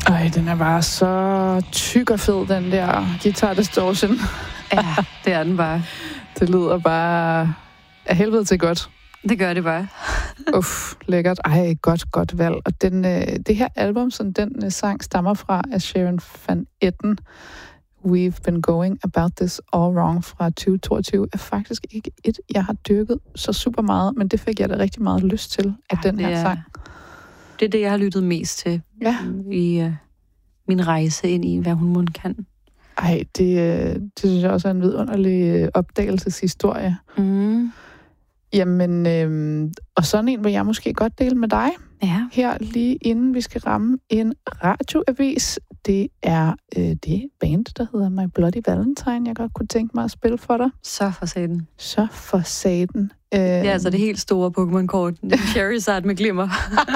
Den er bare så tyk og fed, den der guitar distortion. Ja, det er den bare. Det lyder bare af helvede til godt. Det gør det bare. Lækkert. Godt valg. Og det her album, som den sang stammer fra, af Sharon Van Etten, We've Been Going About This All Wrong fra 2022, er faktisk ikke et, jeg har dyrket så super meget, men det fik jeg da rigtig meget lyst til af den her sang. Det er det, jeg har lyttet mest til i min rejse ind i, hvad hun må kan. Det synes jeg også er en vidunderlig opdagelseshistorie. Mm. Jamen, og sådan en vil jeg måske godt dele med dig. Ja. Her lige inden vi skal ramme en radioavis. Det er det band, der hedder My Bloody Valentine, jeg godt kunne tænke mig at spille for dig. Så for saten. Det er altså det helt store Pokémon-kort. Charizard med glimmer.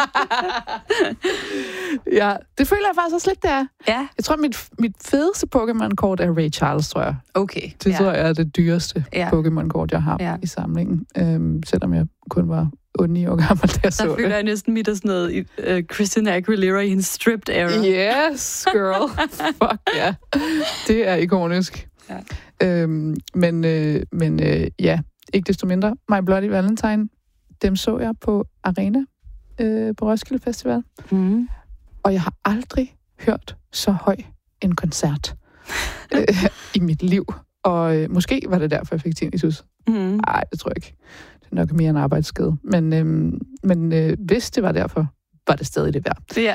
Ja, det føler jeg faktisk også lidt, det er. Ja. Jeg tror, mit fedeste Pokémon-kort er Ray Charles, tror jeg. Okay. Det tror jeg er det dyreste Pokémon-kort, jeg har i samlingen. Selvom jeg kun var 8-9 år gammel, da jeg så det. Der føler jeg næsten mit af sådan noget Christina Aguilera i hendes stripped era. Yes, girl. Fuck ja. Det er ikonisk. Ja. Men ikke desto mindre. My Bloody Valentine, dem så jeg på Arena på Roskilde Festival. Mm. Og jeg har aldrig hørt så høj en koncert i mit liv. Og måske var det derfor, jeg fik tinnitus. Nej, det tror jeg ikke. Det er nok mere en arbejdsskade. Men hvis det var derfor, var det stadig det værd. Ja.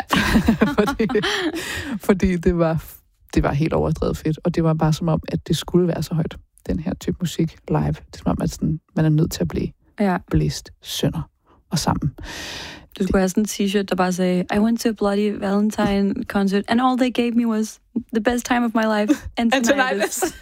fordi det var helt overdrevet fedt. Og det var bare som om, at det skulle være så højt, den her type musik live. Det er som om, at sådan, man er nødt til at blive blæst sønder og sammen. Du skulle have sådan en t-shirt, der bare sagde, I went to a Bloody Valentine concert, and all they gave me was the best time of my life, and tinnitus.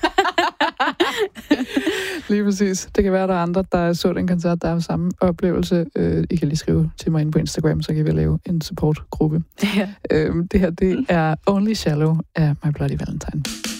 Lige præcis. Det kan være, der er andre, der så den koncert, der er samme oplevelse. I kan lige skrive til mig inde på Instagram, så kan vi lave en supportgruppe. Ja. Det her, det er Only Shallow af My Bloody Valentine.